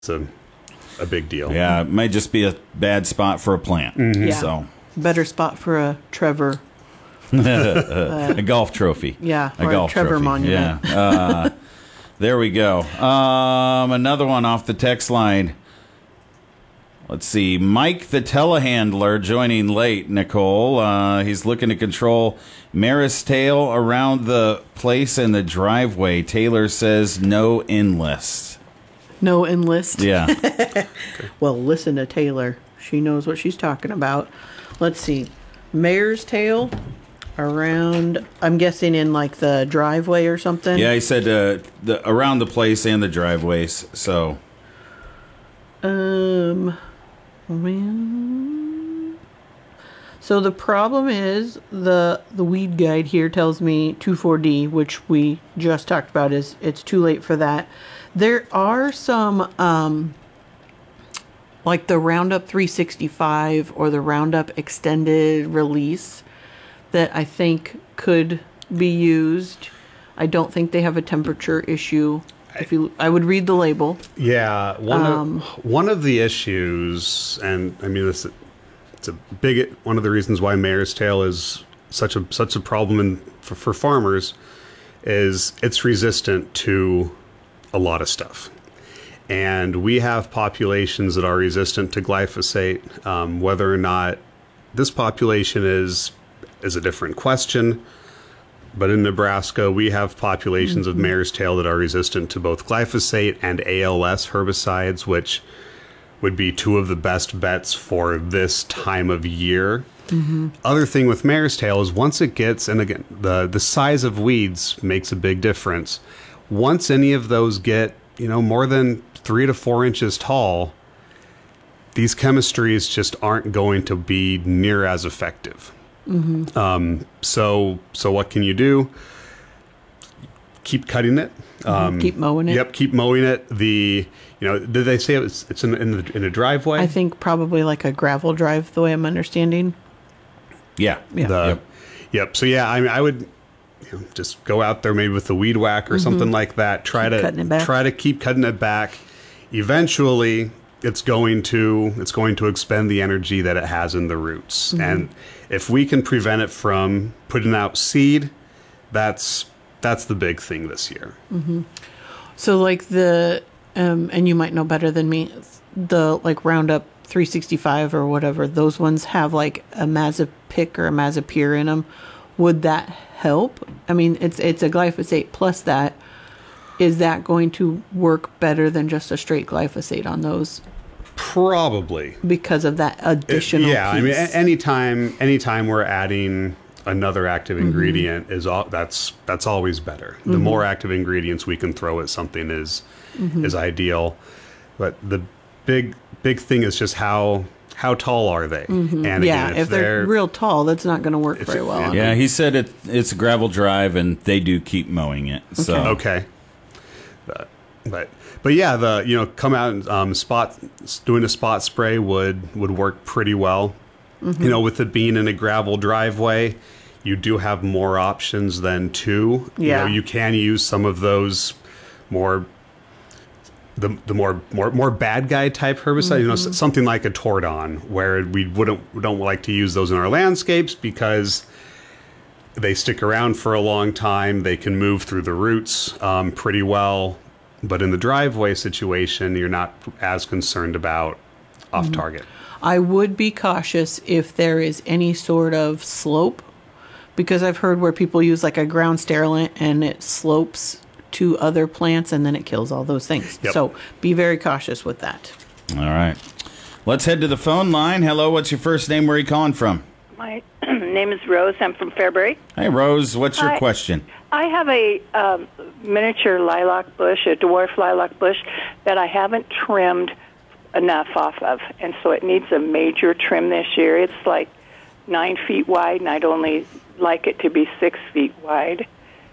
it's a big deal. Yeah, it might just be a bad spot for a plant. Mm-hmm. Yeah. So better spot for a Trevor. A golf trophy. Yeah, a golf Trevor trophy. monument. Yeah. There we go. Another one off the text line. Let's see. Mike the telehandler joining late, Nicole. He's looking to control Maris tail around the place and the driveway. Taylor says no enlist. No enlist? Yeah. Well, listen to Taylor. She knows what she's talking about. Let's see. Mare's tail around, I'm guessing in like the driveway or something. Yeah, he said around the place and the driveways. So. So the problem is the weed guide here tells me 2,4-D, which we just talked about, is it's too late for that. There are some like the Roundup 365 or the Roundup extended release that I think could be used. I don't think they have a temperature issue. I would read the label. Yeah, one of the issues, and I mean it's a big one of the reasons why Mare's tail is such a problem for farmers, is it's resistant to a lot of stuff, and we have populations that are resistant to glyphosate. Whether or not this population is a different question. But in Nebraska, we have populations of Mare's tail that are resistant to both glyphosate and ALS herbicides, which would be two of the best bets for this time of year. Other thing with Mare's tail is once it gets, and again, the size of weeds makes a big difference. Once any of those get, more than 3 to 4 inches tall, these chemistries just aren't going to be near as effective. So what can you do? Keep cutting it. Keep mowing it. Yep, keep mowing it. Did they say it's in a driveway? I think probably like a gravel drive, the way I'm understanding. Yeah. Yep. So yeah, I mean, I would just go out there maybe with the weed whacker or something like that. Try to keep cutting it back. Eventually, it's going to expend the energy that it has in the roots. And if we can prevent it from putting out seed, that's the big thing this year. So like and you might know better than me, the like Roundup 365 or whatever, those ones have like a Mazapic or a Mazapir in them. Would that help? I mean, it's a glyphosate plus that. Is that going to work better than just a straight glyphosate on those? Probably. Because of that additional piece. I mean, anytime we're adding another active ingredient, that's always better. The more active ingredients we can throw at something is ideal. But the big thing is just how tall are they? And again, if they're real tall, that's not going to work very well. Yeah, he said it's a gravel drive, and they do keep mowing it. So okay. But yeah, come out and doing a spot spray would work pretty well. With it being in a gravel driveway, you do have more options than two. Yeah. You can use some of those more bad guy type herbicide. Something like a Tordon, where we don't like to use those in our landscapes because they stick around for a long time. They can move through the roots pretty well. But in the driveway situation, you're not as concerned about off target. I would be cautious if there is any sort of slope, because I've heard where people use like a ground sterilant and it slopes to other plants and then it kills all those things. Yep. So be very cautious with that. All right. Let's head to the phone line. Hello, what's your first name? Where are you calling from? My name is Rose. I'm from Fairbury. Hey, Rose, what's your question? I have a miniature lilac bush, a dwarf lilac bush, that I haven't trimmed enough off of, and so it needs a major trim this year. It's like 9 feet wide, and I'd only like it to be 6 feet wide.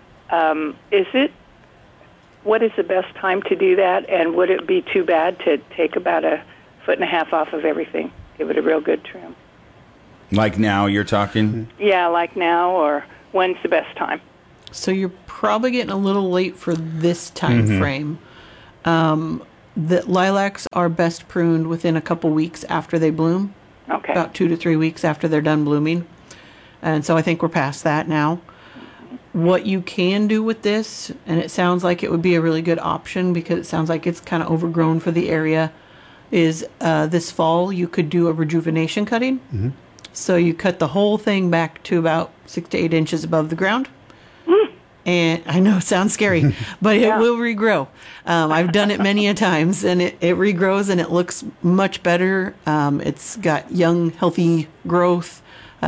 What is the best time to do that, and would it be too bad to take about 1.5 foot off of everything, give it a real good trim? Like now you're talking? Yeah, like now, or when's the best time? So you're probably getting a little late for this time frame. The lilacs are best pruned within a couple weeks after they bloom. Okay. About 2 to 3 weeks after they're done blooming. And so I think we're past that now. What you can do with this, and it sounds like it would be a really good option because it sounds like it's kind of overgrown for the area, is this fall you could do a rejuvenation cutting. Mm-hmm. So you cut the whole thing back to about 6 to 8 inches above the ground. And I know it sounds scary, but it will regrow. I've done it many a times, and it regrows and it looks much better. It's got young, healthy growth.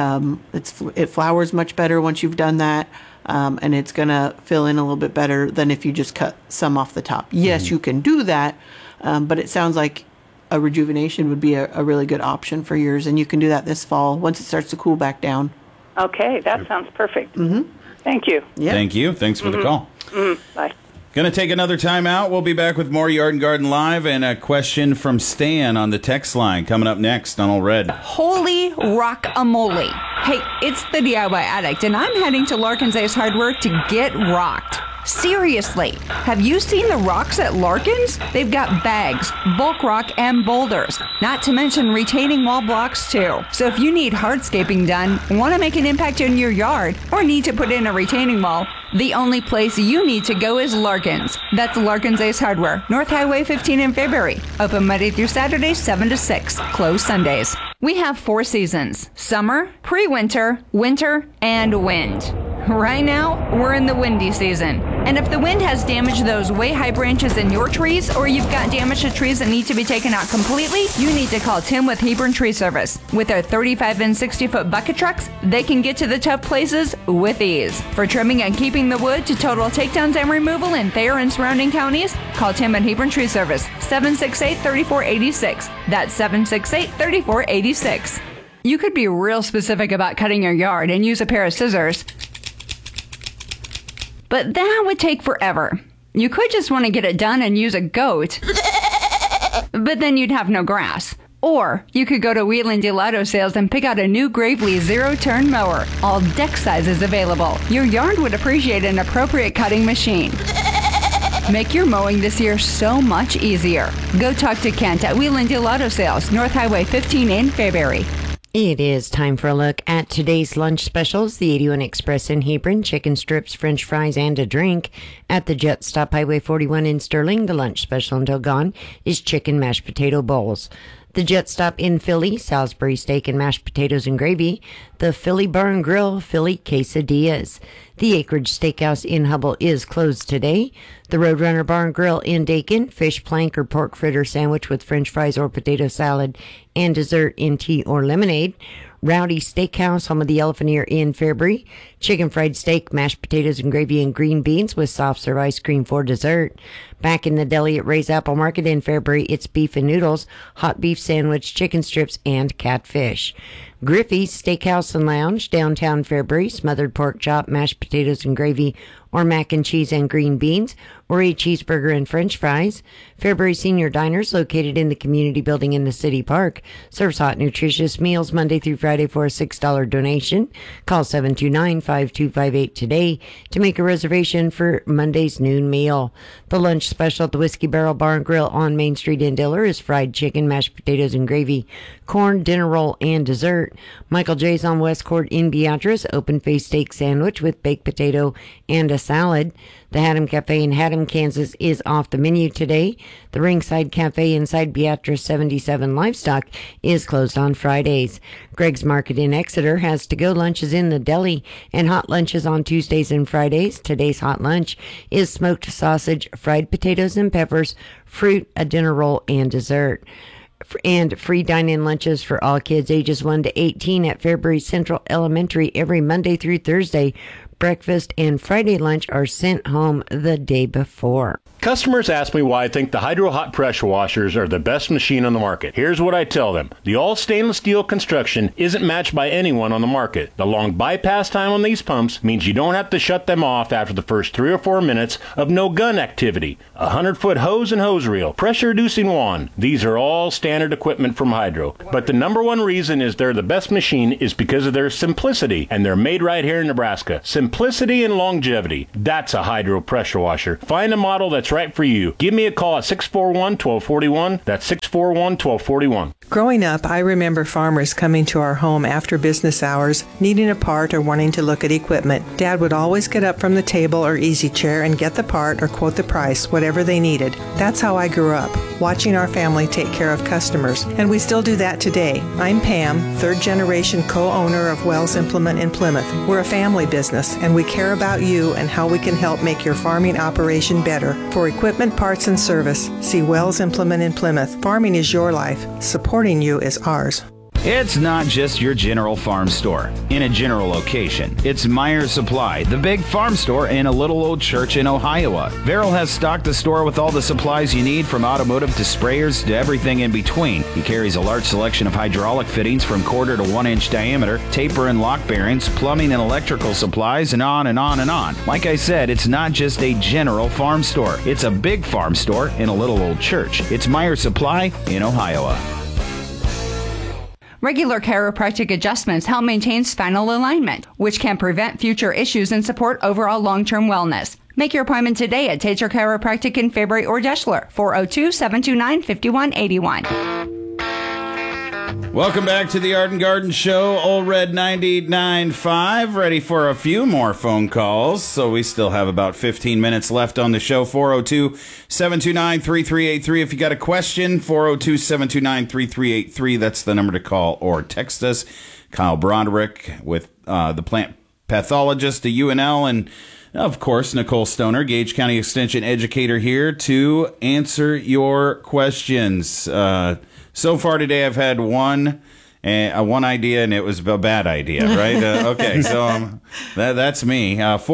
It flowers much better once you've done that. And it's going to fill in a little bit better than if you just cut some off the top. Yes, you can do that, but it sounds like a rejuvenation would be a really good option for yours, and you can do that this fall once it starts to cool back down. Okay, that sounds perfect. Mm-hmm. Thank you. Yep. Thank you. Thanks for the call. Bye. Going to take another time out. We'll be back with more Yard and Garden Live and a question from Stan on the text line coming up next on All Red. Holy rock-a-mole. Hey, it's the DIY Addict, and I'm heading to Larkin's Ace Hardware to get rocked. Seriously, have you seen the rocks at Larkin's? They've got bags, bulk rock, and boulders, not to mention retaining wall blocks too. So if you need hardscaping done, want to make an impact in your yard, or need to put in a retaining wall, the only place you need to go is Larkin's. That's Larkin's Ace Hardware, North Highway 15 in Fairbury. Open Monday through Saturday, 7 to 6. Closed Sundays. We have 4 seasons: summer, pre-winter, winter, and wind. Right now, we're in the windy season. And if the wind has damaged those way high branches in your trees, or you've got damage to trees that need to be taken out completely, you need to call Tim with Hebron Tree Service. With their 35 and 60-foot bucket trucks, they can get to the tough places with ease. For trimming and keeping the wood to total takedowns and removal in Thayer and surrounding counties, call Tim at Hebron Tree Service, 768-3486. That's 768-3486. You could be real specific about cutting your yard and use a pair of scissors, but that would take forever. You could just want to get it done and use a goat, but then you'd have no grass. Or you could go to Wheeling Auto Sales and pick out a new Gravely zero-turn mower. All deck sizes available. Your yard would appreciate an appropriate cutting machine. Make your mowing this year so much easier. Go talk to Kent at Wheeling Auto Sales, North Highway 15 in Fairbury. It is time for a look at today's lunch specials. The 81 Express in Hebron, chicken strips, french fries, and a drink. At the Jet Stop Highway 41 in Sterling, the lunch special until gone is chicken mashed potato bowls. The Jet Stop in Philly, Salisbury steak and mashed potatoes and gravy. The Philly Bar and Grill, Philly quesadillas. The Acreage Steakhouse in Hubble is closed today. The Roadrunner Bar and Grill in Dakin, fish plank or pork fritter sandwich with french fries or potato salad and dessert in tea or lemonade. Rowdy Steakhouse, home of the Elephant Ear in Fairbury. Chicken fried steak, mashed potatoes and gravy and green beans with soft serve ice cream for dessert. Back in the deli at Ray's Apple Market in Fairbury, it's beef and noodles, hot beef sandwich, chicken strips, and catfish. Griffey's Steakhouse and Lounge, downtown Fairbury, smothered pork chop, mashed potatoes and gravy, or mac and cheese and green beans, or a cheeseburger and french fries. Fairbury Senior Diners, located in the community building in the city park, serves hot, nutritious meals Monday through Friday for a $6 donation. Call 729-5258 today to make a reservation for Monday's noon meal. The lunch special at the Whiskey Barrel Bar and Grill on Main Street in Diller is fried chicken, mashed potatoes and gravy, corn, dinner roll, and dessert. Michael J's on West Court in Beatrice, open-faced steak sandwich with baked potato and a salad. The Haddam Cafe in Haddam, Kansas is off the menu today. The Ringside Cafe inside Beatrice 77 Livestock is closed on Fridays. Greg's Market in Exeter has to-go lunches in the deli and hot lunches on Tuesdays and Fridays. Today's hot lunch is smoked sausage, fried potatoes and peppers, fruit, a dinner roll, and dessert. And free dine-in lunches for all kids ages 1 to 18 at Fairbury Central Elementary every Monday through Thursday. Breakfast and Friday lunch are sent home the day before. Customers ask me why I think the Hydro Hot Pressure Washers are the best machine on the market. Here's what I tell them. The all stainless steel construction isn't matched by anyone on the market. The long bypass time on these pumps means you don't have to shut them off after the first 3 or 4 minutes of no gun activity. A 100-foot hose and hose reel, pressure reducing wand. These are all standard equipment from Hydro. But the number one reason is they're the best machine is because of their simplicity, and they're made right here in Nebraska. Simplicity and longevity. That's a Hydro pressure washer. Find a model that's right for you. Give me a call at 641-1241. That's 641-1241. Growing up, I remember farmers coming to our home after business hours, needing a part or wanting to look at equipment. Dad would always get up from the table or easy chair and get the part or quote the price, whatever they needed. That's how I grew up, watching our family take care of customers. And we still do that today. I'm Pam, third generation co-owner of Wells Implement in Plymouth. We're a family business, and we care about you and how we can help make your farming operation better. For equipment, parts, and service, see Wells Implement in Plymouth. Farming is your life. Supporting you is ours. It's not just your general farm store in a general location. It's Meyer Supply, the big farm store in a little old church in Ohio. Verrill has stocked the store with all the supplies you need, from automotive to sprayers to everything in between. He carries a large selection of hydraulic fittings from 1/4 to 1 inch diameter, taper and lock bearings, plumbing and electrical supplies, and on and on and on. Like I said, it's not just a general farm store. It's a big farm store in a little old church. It's Meyer Supply in Ohio. Regular chiropractic adjustments help maintain spinal alignment, which can prevent future issues and support overall long-term wellness. Make your appointment today at Tater Chiropractic in Fabry or Deschler, 402-729-5181. Welcome back to the Art and Garden Show, Old Red 99.5. Ready for a few more phone calls. So we still have about 15 minutes left on the show. 402-729-3383. If you got a question, 402-729-3383. That's the number to call or text us. Kyle Broderick with the plant pathologist at UNL, and of course, Nicole Stoner, Gage County Extension educator, here to answer your questions. So far today, I've had one idea, and it was a bad idea, right? Okay, so that's me.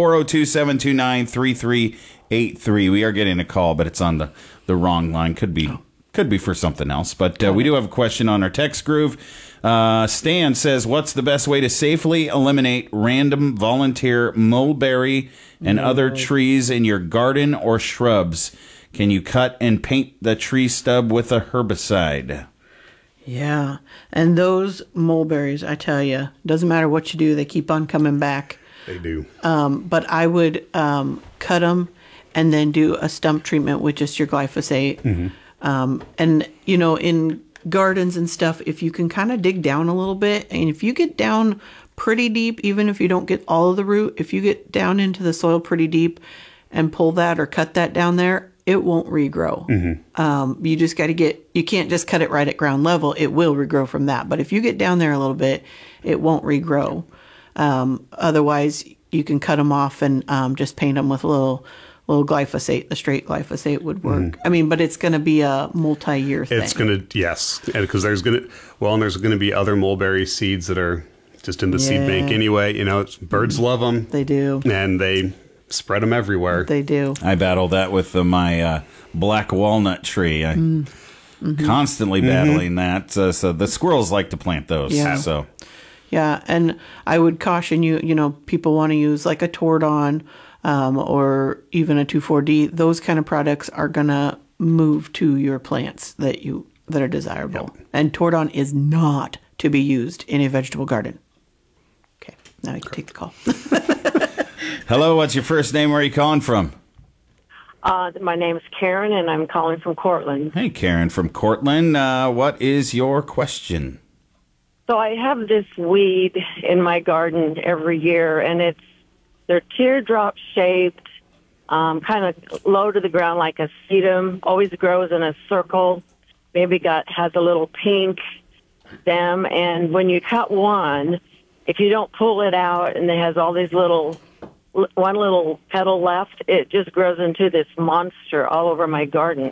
402-729-3383. We are getting a call, but it's on the wrong line. Could be for something else. But we do have a question on our text groove. Stan says, what's the best way to safely eliminate random volunteer mulberry and other trees in your garden or shrubs? Can you cut and paint the tree stub with a herbicide? Yeah, and those mulberries, I tell you, doesn't matter what you do, they keep on coming back. They do. But I would cut them and then do a stump treatment with just your glyphosate. Mm-hmm. And, you know, in gardens and stuff, if you can kind of dig down a little bit, and if you get down pretty deep, even if you don't get all of the root, if you get down into the soil pretty deep and pull that or cut that down there, it won't regrow. Mm-hmm. You just got to you can't just cut it right at ground level. It will regrow from that. But if you get down there a little bit, it won't regrow. Otherwise, you can cut them off and just paint them with a little glyphosate. The straight glyphosate would work. Mm-hmm. I mean, but it's going to be a multi-year thing. It's going to, yes. Because there's going to be other mulberry seeds that are just in the seed bank anyway. You know, birds love them. They do. And they spread them everywhere. They do. I battle that with my black walnut tree. Constantly battling that. So the squirrels like to plant those. Yeah. So. Yeah, and I would caution you, you know, people want to use like a Tordon or even a 2,4-D. Those kind of products are going to move to your plants that are desirable. Yep. And Tordon is not to be used in a vegetable garden. Okay, now you can take the call. Hello, what's your first name? Where are you calling from? My name is Karen, and I'm calling from Cortland. Hey, Karen from Cortland. What is your question? So I have this weed in my garden every year, and they're teardrop shaped, kind of low to the ground like a sedum. Always grows in a circle. Maybe has a little pink stem, and when you cut one, if you don't pull it out, and it has all these one little petal left, it just grows into this monster all over my garden.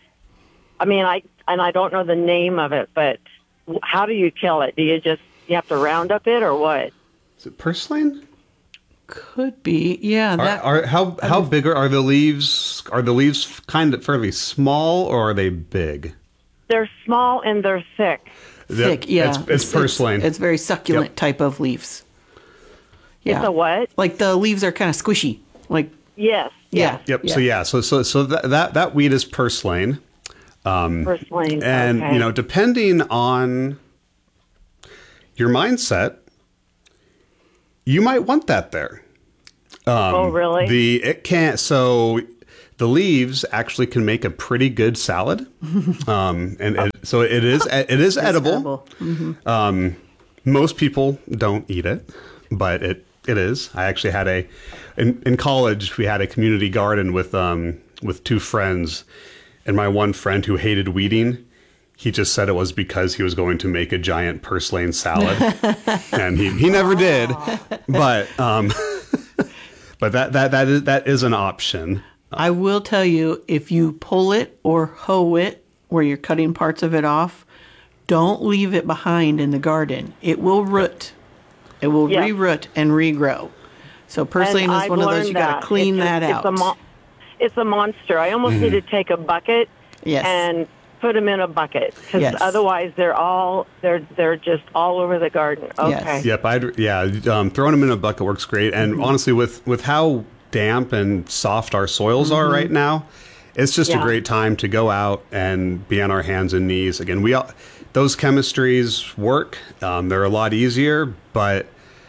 I don't know the name of it, but how do you kill it? Do you have to round up it or what? Is it purslane? Could be, yeah. How big are the leaves? Are the leaves kind of fairly small, or are they big? They're small and they're thick. Thick, yeah. It's purslane. It's very succulent type of leaves. Yeah. It's a what? Like the leaves are kind of squishy. Like yes. Yeah. Yep. Yeah. So that weed is purslane. Purslane. And okay. you know, depending on your mindset, you might want that there. Oh, really? It can't. So the leaves actually can make a pretty good salad, so it is edible. edible. Most people don't eat it, but it is. I actually had in college we had a community garden with 2 friends, and my one friend who hated weeding, he just said it was because he was going to make a giant purslane salad, and he never did. But but that is an option. I will tell you, if you pull it or hoe it, where you're cutting parts of it off, don't leave it behind in the garden. It will root. It will re-root and regrow. So purslane is one of those, you got to clean that out. It's a monster. I almost need to take a bucket and put them in a bucket, because otherwise they're just all over the garden. Okay. Yep. Throwing them in a bucket works great. And honestly, with how damp and soft our soils are right now, it's just a great time to go out and be on our hands and knees. Again, those chemistries work. They're a lot easier, but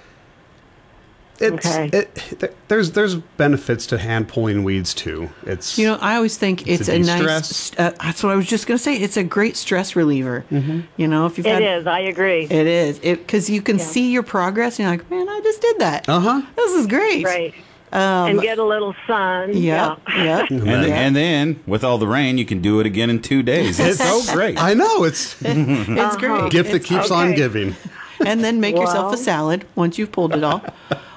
there's benefits to hand pulling weeds too. It's I always think it's a nice. That's what I was just going to say. It's a great stress reliever. If you've it is. I agree. It is because you can see your progress. And you're like, man, I just did that. This is great. Right. And get a little sun. Yeah. And then with all the rain, you can do it again in 2 days. It's so great. I know it's great. Gift that keeps on giving. And then make yourself a salad once you've pulled it all.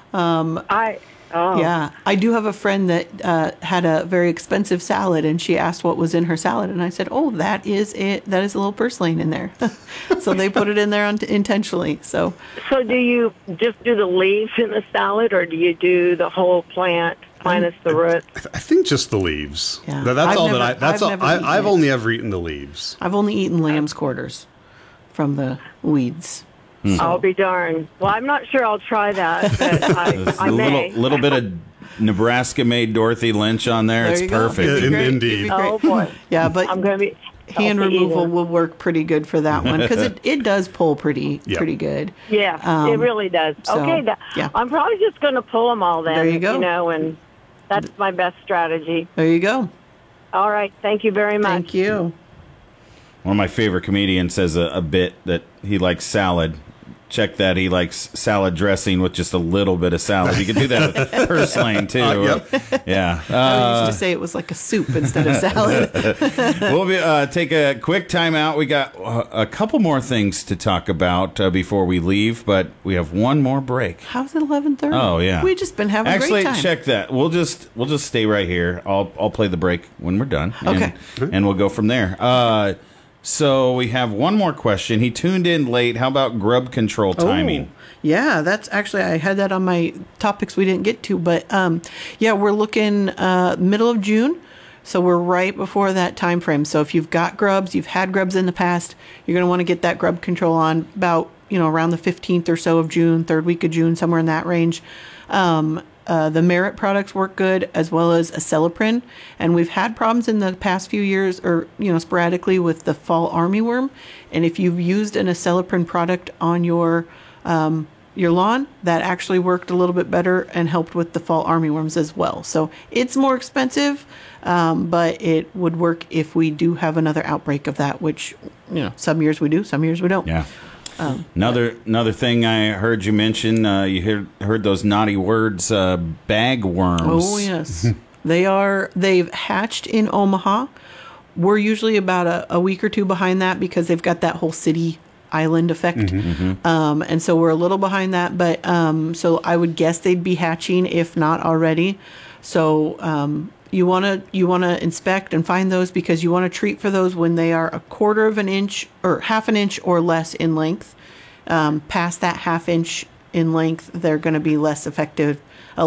I do have a friend that had a very expensive salad, and she asked what was in her salad, and I said, "Oh, that is it. That is a little purslane in there." So they put it in there intentionally. So do you just do the leaves in the salad, or do you do the whole plant minus the roots? I think just the leaves. Yeah. I've only ever eaten the leaves. I've only eaten lamb's quarters from the weeds. I'll be darned. Well, I'm not sure I'll try that, but I may. Little bit of Nebraska-made Dorothy Lynch on there. It's perfect. Indeed. Oh, boy. Yeah, but I'm going to be... hand removal will work pretty good for that one, because it does pull pretty good. Yeah, it really does. So, okay, I'm probably just going to pull them all then. There you go. And that's my best strategy. There you go. All right. Thank you very much. Thank you. One of my favorite comedians says a bit that he likes salad. Check that. He likes salad dressing with just a little bit of salad. You could do that with purslane, too. Yeah. I used to say it was like a soup instead of salad. We'll take a quick time out. We got a couple more things to talk about before we leave, but we have one more break. How's it 11:30? Oh, yeah. We've just been having a great time. Actually, check that. We'll just stay right here. I'll play the break when we're done. Okay. And we'll go from there. So we have one more question. He tuned in late. How about grub control timing? Yeah, that's actually, I had that on my topics we didn't get to, but we're looking middle of June. So we're right before that time frame. So if you've got grubs, you've had grubs in the past, you're going to want to get that grub control on about, around the 15th or so of June, third week of June, somewhere in that range. The Merit products work good, as well as Acelyprin. And we've had problems in the past few years, or, sporadically, with the fall armyworm. And if you've used an Acelyprin product on your lawn, that actually worked a little bit better and helped with the fall armyworms as well. So it's more expensive, but it would work if we do have another outbreak of that, which, some years we do, some years we don't. Yeah. Another thing I heard you mention, you heard those naughty words, bagworms. Oh, yes. They've hatched in Omaha. We're usually about a week or two behind that, because they've got that whole city island effect. And so we're a little behind that, but so I would guess they'd be hatching, if not already. So you want to inspect and find those, because you want to treat for those when they are a quarter of an inch or half an inch or less in length. Past that half inch in length, they're going to be less affected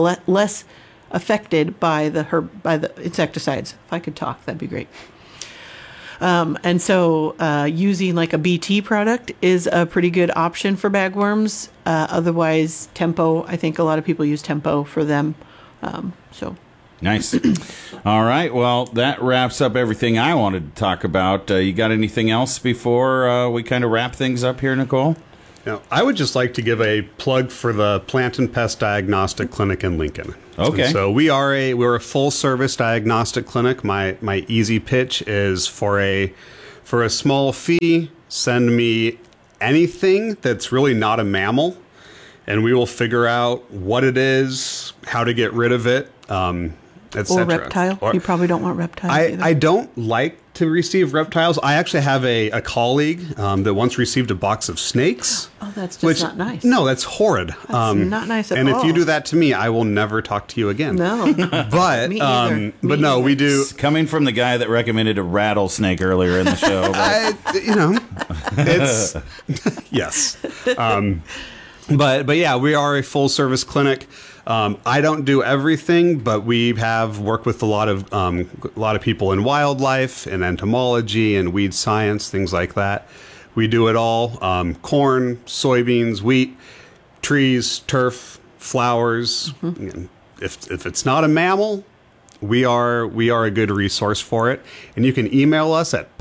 by the insecticides. If I could talk, that'd be great. And so using like a BT product is a pretty good option for bagworms. Otherwise, Tempo, I think a lot of people use Tempo for them. Nice. All right. Well, that wraps up everything I wanted to talk about. You got anything else before we kind of wrap things up here, Nicole? I would just like to give a plug for the Plant and Pest Diagnostic Clinic in Lincoln. Okay. And so we're a full service diagnostic clinic. My easy pitch is for a small fee, send me anything that's really not a mammal, and we will figure out what it is, how to get rid of it, etc. Or reptile. You probably don't want reptiles either. I don't like to receive reptiles. I actually have a colleague that once received a box of snakes. Oh, that's just not nice. No, that's horrid. That's not nice at all. And if you do that to me, I will never talk to you again. No. But Me either. but no, we do. Coming from the guy that recommended a rattlesnake earlier in the show. It's yes. But yeah, we are a full service clinic. I don't do everything, but we have worked with a lot of people in wildlife and entomology and weed science, things like that. We do it all: corn, soybeans, wheat, trees, turf, flowers. Mm-hmm. If it's not a mammal, we are a good resource for it. And you can email us at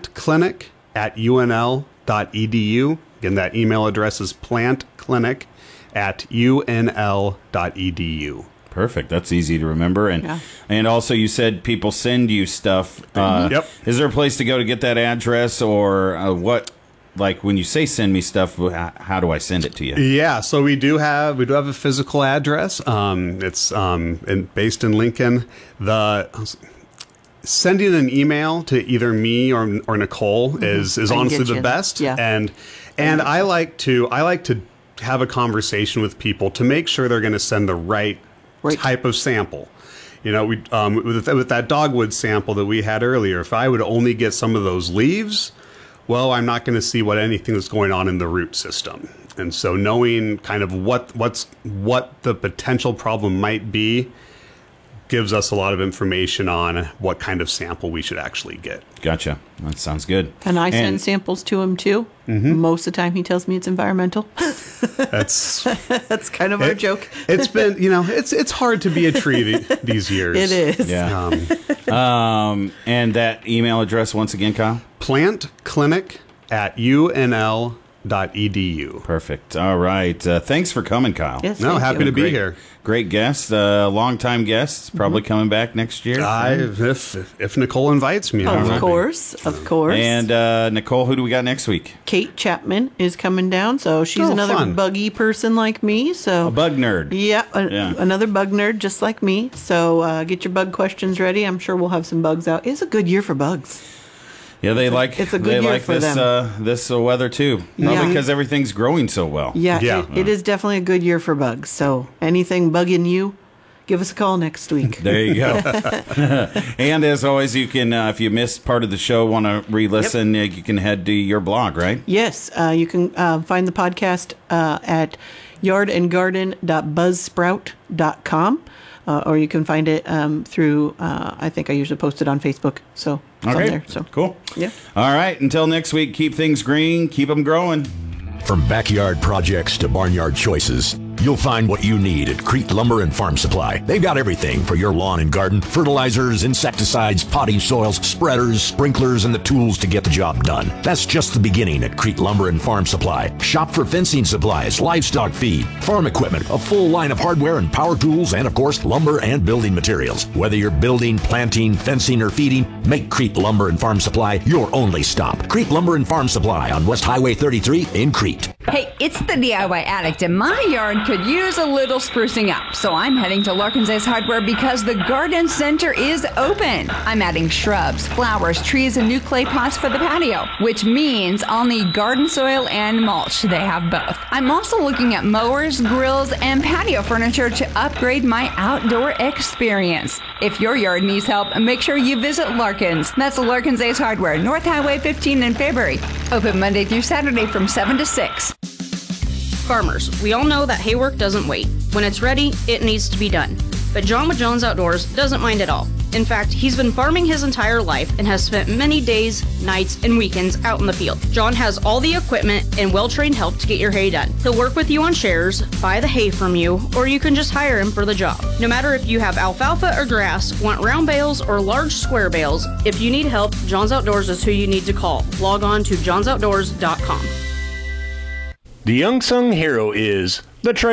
plantclinic@unl.edu. Again, that email address is plantclinic@unl.edu. Perfect. That's easy to remember. And also you said people send you stuff. Yep. Is there a place to go to get that address, or what? Like when you say send me stuff, how do I send it to you? Yeah, so we do have a physical address. It's based in Lincoln. Sending an email to either me or Nicole is honestly the best. Yeah. And I like to have a conversation with people to make sure they're going to send the right type of sample. You know, we with that dogwood sample that we had earlier, if I would only get some of those leaves, well, I'm not going to see anything that's going on in the root system. And so knowing kind of what the potential problem might be gives us a lot of information on what kind of sample we should actually get. Gotcha. That sounds good. And I send samples to him too. Mm-hmm. Most of the time he tells me it's environmental. That's kind of our joke. It's been, it's hard to be a tree these years. It is. Yeah. And that email address once again, Kyle? plantclinic@unl.edu. Perfect. All right. Thanks for coming, Kyle. Yes, happy to be here. Great guest, long-time guest, probably coming back next year. If Nicole invites me. Of course. And Nicole, who do we got next week? Kate Chapman is coming down, so she's another buggy person like me. So a bug nerd. Yeah, another bug nerd just like me. So get your bug questions ready. I'm sure we'll have some bugs out. It's a good year for bugs. Yeah, it's a good year for them. This weather too. Probably because everything's growing so well. Yeah. It is definitely a good year for bugs. So anything bugging you, give us a call next week. There you go. And as always, you can, if you missed part of the show, want to re-listen, you can head to your blog, right? Yes, you can find the podcast at yardandgarden.buzzsprout.com. Or you can find it through, I think I usually post it on Facebook. So it's on there. So cool. Yeah. All right. Until next week, keep things green, keep them growing. From backyard projects to barnyard choices, you'll find what you need at Crete Lumber and Farm Supply. They've got everything for your lawn and garden: fertilizers, insecticides, potting soils, spreaders, sprinklers, and the tools to get the job done. That's just the beginning at Crete Lumber and Farm Supply. Shop for fencing supplies, livestock feed, farm equipment, a full line of hardware and power tools, and of course, lumber and building materials. Whether you're building, planting, fencing, or feeding, make Crete Lumber and Farm Supply your only stop. Crete Lumber and Farm Supply on West Highway 33 in Crete. Hey, it's the DIY Addict, and my yard could use a little sprucing up. So I'm heading to Larkin's Ace Hardware because the garden center is open. I'm adding shrubs, flowers, trees, and new clay pots for the patio, which means I'll need garden soil and mulch. They have both. I'm also looking at mowers, grills, and patio furniture to upgrade my outdoor experience. If your yard needs help, make sure you visit Larkin's. That's Larkin's Ace Hardware, North Highway 15 in Fairbury. Open Monday through Saturday from 7 to 6. Farmers, we all know that hay work doesn't wait. When it's ready, it needs to be done. But John with Jones Outdoors doesn't mind at all. In fact, he's been farming his entire life and has spent many days, nights, and weekends out in the field. John has all the equipment and well-trained help to get your hay done. He'll work with you on shares, buy the hay from you, or you can just hire him for the job. No matter if you have alfalfa or grass, want round bales or large square bales, if you need help, John's Outdoors is who you need to call. Log on to johnsoutdoors.com. The unsung hero is the trailer.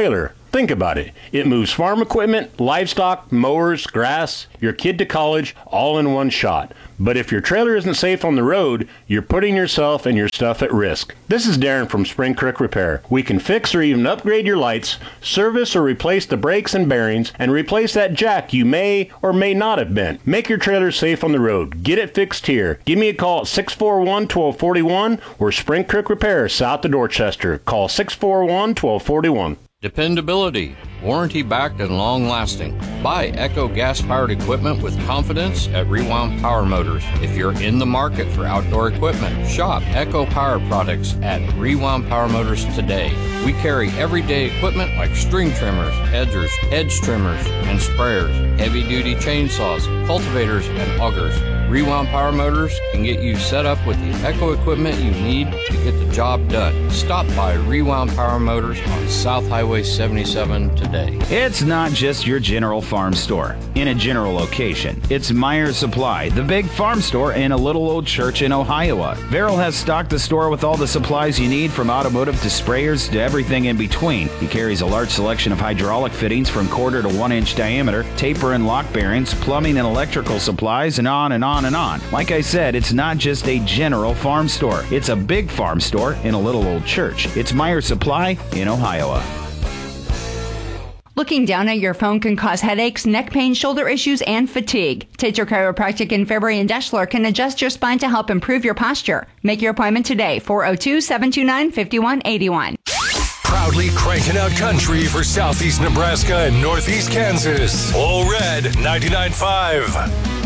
Think about it. It moves farm equipment, livestock, mowers, grass, your kid to college, all in one shot. But if your trailer isn't safe on the road, you're putting yourself and your stuff at risk. This is Darren from Spring Creek Repair. We can fix or even upgrade your lights, service or replace the brakes and bearings, and replace that jack you may or may not have bent. Make your trailer safe on the road. Get it fixed here. Give me a call at 641-1241 or Spring Creek Repair, south of Dorchester. Call 641-1241. Dependability, warranty-backed and long-lasting. Buy Echo gas-powered equipment with confidence at Rewound Power Motors. If you're in the market for outdoor equipment, shop Echo Power products at Rewound Power Motors today. We carry everyday equipment like string trimmers, edgers, hedge trimmers, and sprayers, heavy-duty chainsaws, cultivators, and augers. Rewound Power Motors can get you set up with the Echo equipment you need to get the job done. Stop by Rewound Power Motors on South Highway 77 today. It's not just your general farm store in a general location. It's Meyer Supply, the big farm store in a little old church in Ohio. Verrill has stocked the store with all the supplies you need, from automotive to sprayers to everything in between. He carries a large selection of hydraulic fittings from 1/4 to 1 inch diameter, taper and lock bearings, plumbing and electrical supplies, and on and on and on. Like I said, it's not just a general farm store. It's a big farm store in a little old church. It's Meyer Supply in Ohio. Looking down at your phone can cause headaches, neck pain, shoulder issues, and fatigue. Tater Chiropractic in February and Deschler can adjust your spine to help improve your posture. Make your appointment today, 402-729-5181. Proudly cranking out country for southeast Nebraska and northeast Kansas. All Red 99.5.